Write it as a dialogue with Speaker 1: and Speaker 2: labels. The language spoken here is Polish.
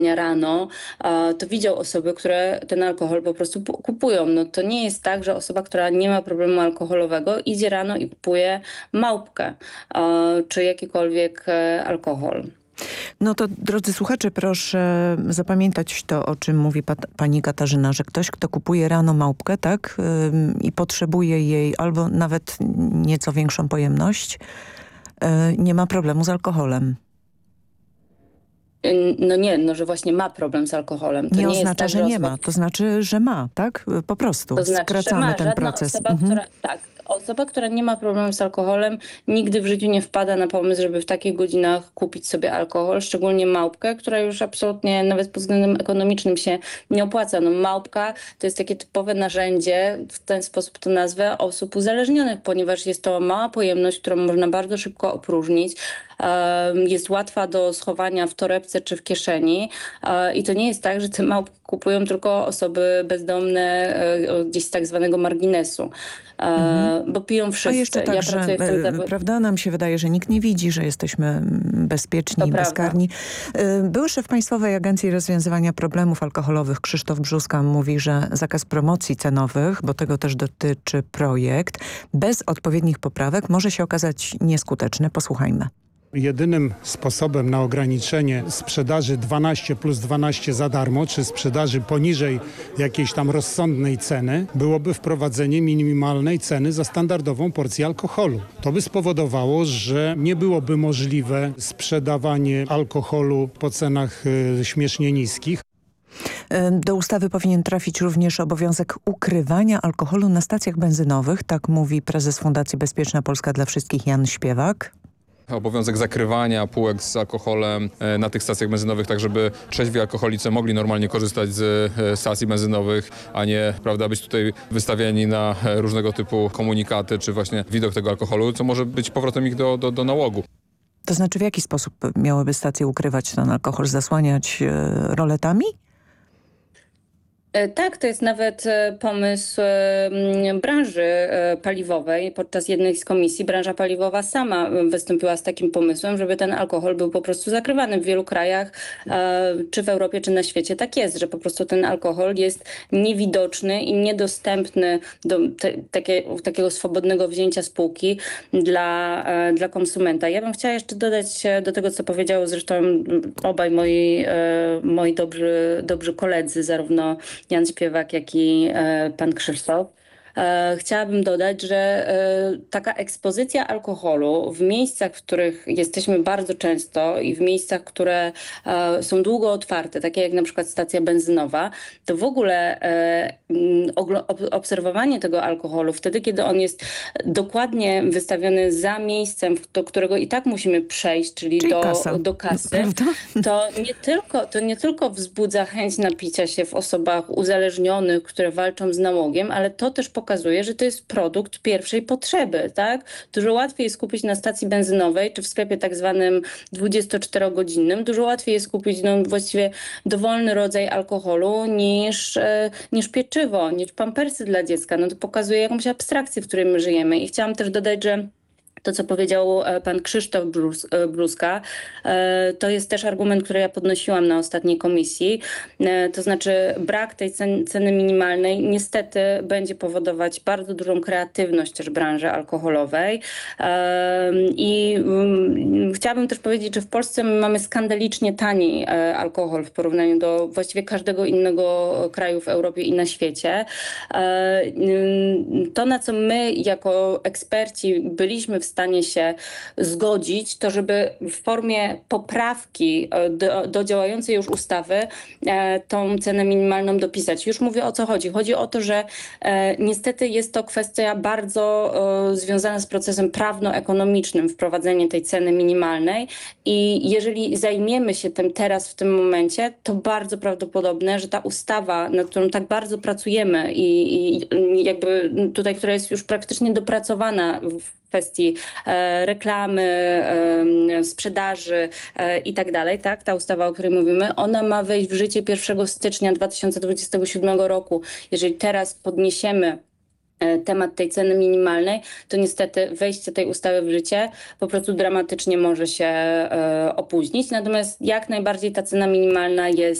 Speaker 1: rano, to widział osoby, które ten alkohol po prostu kupują. No to nie jest tak, że osoba, która nie ma problemu alkoholowego, idzie rano i kupuje małpkę czy jakikolwiek alkohol.
Speaker 2: No to drodzy słuchacze, proszę zapamiętać to, o czym mówi pani Katarzyna, że ktoś, kto kupuje rano małpkę, tak, i potrzebuje jej albo nawet nieco większą pojemność, nie ma problemu z alkoholem.
Speaker 1: No nie, no że właśnie ma problem z alkoholem. To
Speaker 2: nie
Speaker 1: nie jest
Speaker 2: oznacza,
Speaker 1: tak,
Speaker 2: że nie ma. To znaczy, że ma, tak? Po prostu.
Speaker 1: To znaczy, że
Speaker 2: Skracamy
Speaker 1: ma
Speaker 2: ten
Speaker 1: żadna
Speaker 2: proces.
Speaker 1: osoba, osoba, która nie ma problemu z alkoholem, nigdy w życiu nie wpada na pomysł, żeby w takich godzinach kupić sobie alkohol, szczególnie małpkę, która już absolutnie nawet pod względem ekonomicznym się nie opłaca. No małpka to jest takie typowe narzędzie, w ten sposób to nazwę, osób uzależnionych, ponieważ jest to mała pojemność, którą można bardzo szybko opróżnić. Jest łatwa do schowania w torebce czy w kieszeni i to nie jest tak, że te małpki kupują tylko osoby bezdomne gdzieś z tak zwanego marginesu, bo piją wszyscy.
Speaker 2: A jeszcze tak, że prawda, nam się wydaje, że nikt nie widzi, że jesteśmy bezpieczni i bezkarni. Były szef Państwowej Agencji Rozwiązywania Problemów Alkoholowych Krzysztof Brzóska mówi, że zakaz promocji cenowych, bo tego też dotyczy projekt, bez odpowiednich poprawek może się okazać nieskuteczny. Posłuchajmy.
Speaker 3: Jedynym sposobem na ograniczenie sprzedaży 12 plus 12 za darmo, czy sprzedaży poniżej jakiejś tam rozsądnej ceny, byłoby wprowadzenie minimalnej ceny za standardową porcję alkoholu. To by spowodowało, że nie byłoby możliwe sprzedawanie alkoholu po cenach śmiesznie niskich.
Speaker 2: Do ustawy powinien trafić również obowiązek ukrywania alkoholu na stacjach benzynowych, tak mówi prezes Fundacji Bezpieczna Polska dla Wszystkich Jan Śpiewak.
Speaker 4: Obowiązek zakrywania półek z alkoholem na tych stacjach benzynowych, tak żeby trzeźwi alkoholicy mogli normalnie korzystać z stacji benzynowych, a nie, prawda, być tutaj wystawiani na różnego typu komunikaty, czy właśnie widok tego alkoholu, co może być powrotem ich do nałogu.
Speaker 2: To znaczy, w jaki sposób miałyby stacje ukrywać ten alkohol? Zasłaniać roletami?
Speaker 1: Tak, to jest nawet pomysł branży paliwowej. Podczas jednej z komisji branża paliwowa sama wystąpiła z takim pomysłem, żeby ten alkohol był po prostu zakrywany. W wielu krajach, czy w Europie, czy na świecie tak jest, że po prostu ten alkohol jest niewidoczny i niedostępny do takiego swobodnego wzięcia z półki dla konsumenta. Ja bym chciała jeszcze dodać do tego, co powiedział zresztą obaj moi dobrzy koledzy, zarówno Jan Śpiewak, jak i pan Krzysztof. Chciałabym dodać, że taka ekspozycja alkoholu w miejscach, w których jesteśmy bardzo często i w miejscach, które są długo otwarte, takie jak na przykład stacja benzynowa, to w ogóle obserwowanie tego alkoholu wtedy, kiedy on jest dokładnie wystawiony za miejscem, do którego i tak musimy przejść, czyli do kasy, to nie tylko wzbudza chęć napicia się w osobach uzależnionych, które walczą z nałogiem, ale to też pokazuje, że to jest produkt pierwszej potrzeby, tak? Dużo łatwiej jest kupić na stacji benzynowej, czy w sklepie tak zwanym 24-godzinnym, dużo łatwiej jest kupić właściwie dowolny rodzaj alkoholu niż pieczywo, niż pampersy dla dziecka. No to pokazuje jakąś abstrakcję, w której my żyjemy. I chciałam też dodać, że to, co powiedział pan Krzysztof Brzóska, to jest też argument, który ja podnosiłam na ostatniej komisji. To znaczy brak tej ceny minimalnej niestety będzie powodować bardzo dużą kreatywność też branży alkoholowej. I chciałabym też powiedzieć, że w Polsce my mamy skandalicznie tani alkohol w porównaniu do właściwie każdego innego kraju w Europie i na świecie. To, na co my jako eksperci byliśmy w stanie się zgodzić, to żeby w formie poprawki do działającej już ustawy tą cenę minimalną dopisać. Już mówię, o co chodzi. Chodzi o to, że niestety jest to kwestia bardzo związana z procesem prawno-ekonomicznym, wprowadzenie tej ceny minimalnej i jeżeli zajmiemy się tym teraz w tym momencie, to bardzo prawdopodobne, że ta ustawa, nad którą tak bardzo pracujemy i jakby tutaj, która jest już praktycznie dopracowana w kwestii reklamy, sprzedaży i tak dalej, tak? Ta ustawa, o której mówimy, ona ma wejść w życie 1 stycznia 2027 roku. Jeżeli teraz podniesiemy temat tej ceny minimalnej, to niestety wejście tej ustawy w życie po prostu dramatycznie może się opóźnić. Natomiast jak najbardziej ta cena minimalna jest